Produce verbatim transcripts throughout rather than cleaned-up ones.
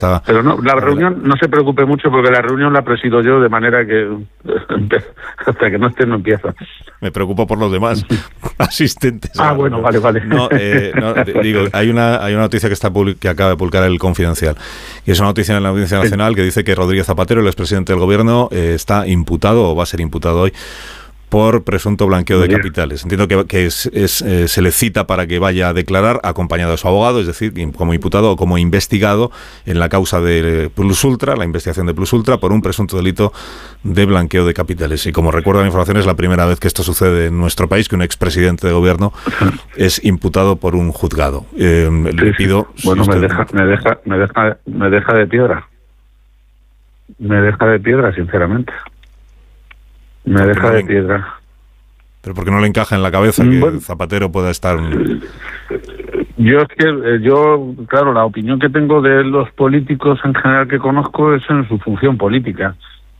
Pero no, la reunión no se preocupe mucho porque la reunión la presido yo, de manera que hasta que no esté no empieza. Me preocupo por los demás asistentes. Ah, bueno, vale, vale. No, eh, no, digo, hay una hay una noticia que está que acaba de publicar el Confidencial, y es una noticia en la Audiencia Nacional que dice que Rodríguez Zapatero, el expresidente del gobierno, eh, está imputado o va a ser imputado hoy por presunto blanqueo de capitales. Entiendo que, que es, es, eh, se le cita para que vaya a declarar acompañado de su abogado, es decir, como imputado o como investigado en la causa de Plus Ultra, la investigación de Plus Ultra, por un presunto delito de blanqueo de capitales. Y como recuerdo la información, es la primera vez que esto sucede en nuestro país, que un expresidente de gobierno es imputado por un juzgado. Eh, sí, le pido... Sí. Bueno, si me, deja, me, deja, me, deja, me deja de piedra. Me deja de piedra, sinceramente. Me deja de piedra. Pero porque no le encaja en la cabeza que bueno, Zapatero pueda estar... Yo es que, yo, claro, la opinión que tengo de los políticos en general que conozco es en su función política.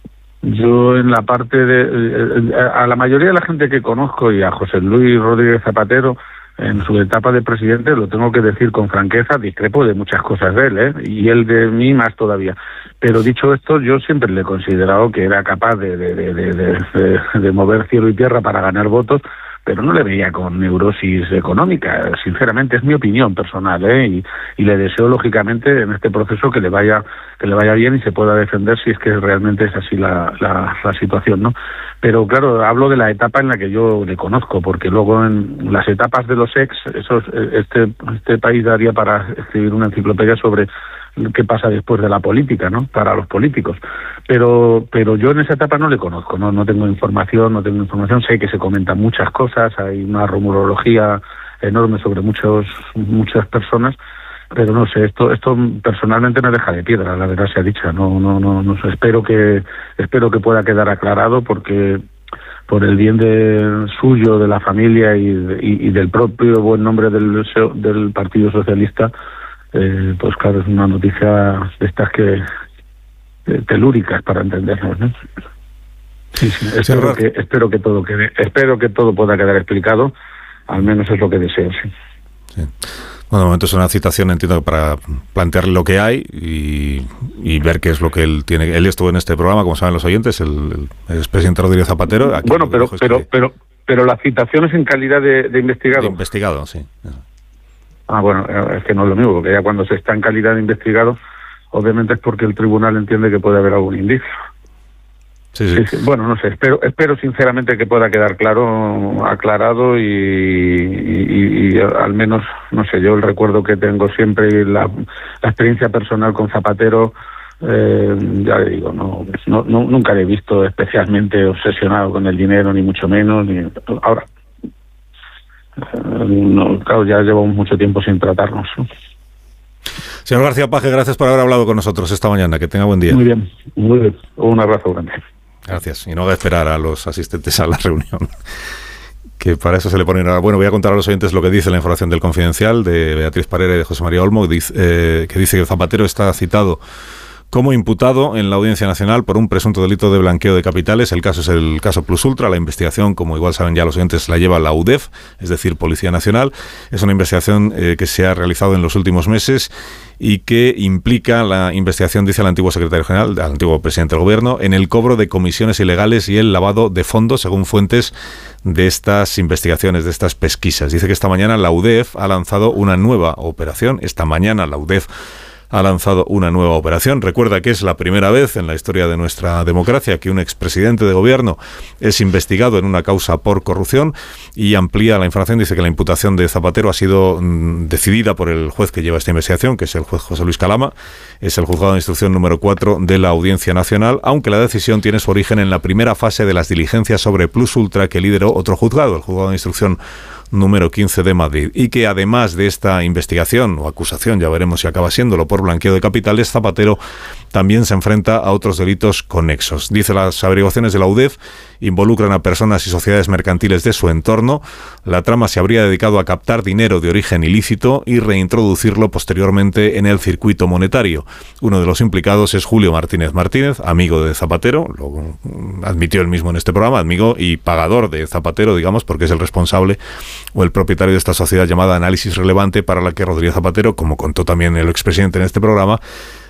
Yo en la parte de... A la mayoría de la gente que conozco y a José Luis Rodríguez Zapatero, en su etapa de presidente, lo tengo que decir con franqueza, discrepo de muchas cosas de él, ¿eh? Y él de mí más todavía. Pero dicho esto, yo siempre le he considerado que era capaz de, de, de, de, de, de mover cielo y tierra para ganar votos, pero no le veía con neurosis económica, sinceramente, es mi opinión personal, ¿eh? y, y le deseo lógicamente en este proceso que le vaya que le vaya bien y se pueda defender si es que realmente es así la, la, la situación, ¿no? Pero claro, hablo de la etapa en la que yo le conozco, porque luego en las etapas de los ex, esos, este, este país daría para escribir una enciclopedia sobre qué pasa después de la política, ¿no? Para los políticos. Pero pero yo en esa etapa no le conozco, no no tengo información, no tengo información, sé que se comentan muchas cosas, hay una rumorología enorme sobre muchos muchas personas, pero no sé, esto esto personalmente me deja de piedra, la verdad sea dicha, no no no no sé, espero que espero que pueda quedar aclarado porque por el bien de suyo, de la familia y, y, y del propio buen nombre del del Partido Socialista. Eh, pues claro, es una noticia de estas que eh, telúricas para entendernos, ¿no? Sí, sí, espero que espero que todo quede, espero que todo pueda quedar explicado, al menos es lo que deseo, sí. Sí. Bueno, de momento es una citación, entiendo, para plantear lo que hay y, y ver qué es lo que él tiene. Él estuvo en este programa, como saben los oyentes, el, el expresidente Rodríguez Zapatero. Aquí bueno, pero pero, que... pero pero la citación es en calidad de, de investigado. De investigado, sí. Ah, bueno, es que no es lo mismo, porque ya cuando se está en calidad de investigado, obviamente es porque el tribunal entiende que puede haber algún indicio. Sí, sí. Sí, sí. Bueno, no sé, espero espero sinceramente que pueda quedar claro, aclarado y, y, y al menos, no sé, yo el recuerdo que tengo siempre, la, la experiencia personal con Zapatero, eh, ya le digo, no, no, no nunca le he visto especialmente obsesionado con el dinero, ni mucho menos, ni ahora. No, claro, ya llevamos mucho tiempo sin tratarnos, ¿no? Señor García Paje, gracias por haber hablado con nosotros esta mañana. Que tenga buen día. Muy bien, muy bien. Un abrazo grande. Gracias. Y no haga esperar a los asistentes a la reunión, que para eso se le pone... Bueno, voy a contar a los oyentes lo que dice la información del Confidencial de Beatriz Parera y de José María Olmo, dice, eh, que dice que Zapatero está citado como imputado en la Audiencia Nacional por un presunto delito de blanqueo de capitales. El caso es el caso Plus Ultra. La investigación, como igual saben ya los oyentes, la lleva la U D E F, es decir, Policía Nacional. Es una investigación eh, que se ha realizado en los últimos meses y que implica la investigación, dice el antiguo secretario general, el antiguo presidente del gobierno, en el cobro de comisiones ilegales y el lavado de fondos, según fuentes de estas investigaciones, de estas pesquisas. Dice que esta mañana la U D E F ha lanzado una nueva operación. Esta mañana la U D E F ha lanzado una nueva operación. Recuerda que es la primera vez en la historia de nuestra democracia que un expresidente de gobierno es investigado en una causa por corrupción, y amplía la información. Dice que la imputación de Zapatero ha sido mm, decidida por el juez que lleva esta investigación, que es el juez José Luis Calama. Es el juzgado de instrucción número cuatro de la Audiencia Nacional, aunque la decisión tiene su origen en la primera fase de las diligencias sobre Plus Ultra que lideró otro juzgado, el juzgado de instrucción número quince de Madrid, y que además de esta investigación o acusación, ya veremos si acaba siéndolo, por blanqueo de capitales, Zapatero también se enfrenta a otros delitos conexos. Dice, las averiguaciones de la U D E F involucran a personas y sociedades mercantiles de su entorno. La trama se habría dedicado a captar dinero de origen ilícito y reintroducirlo posteriormente en el circuito monetario. Uno de los implicados es Julio Martínez Martínez, amigo de Zapatero, lo admitió él mismo en este programa, amigo y pagador de Zapatero, digamos, porque es el responsable o el propietario de esta sociedad llamada Análisis Relevante, para la que Rodríguez Zapatero, como contó también el expresidente en este programa,